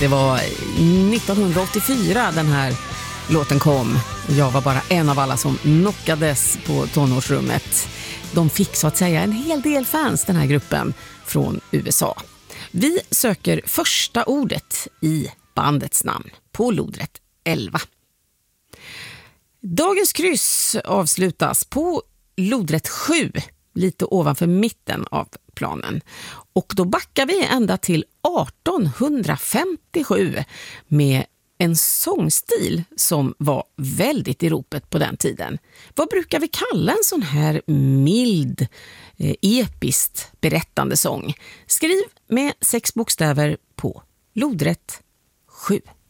Det var 1984 den här låten kom. Jag var bara en av alla som knockades på tonårsrummet. De fick så att säga en hel del fans, den här gruppen från USA. Vi söker första ordet i bandets namn på lodrätt 11. Dagens kryss avslutas på lodrätt 7, lite ovanför mitten av planen. Och då backar vi ända till 1857 med en sångstil som var väldigt i ropet på den tiden. Vad brukar vi kalla en sån här mild, episkt berättande sång? Skriv med 6 bokstäver på lodrätt 7.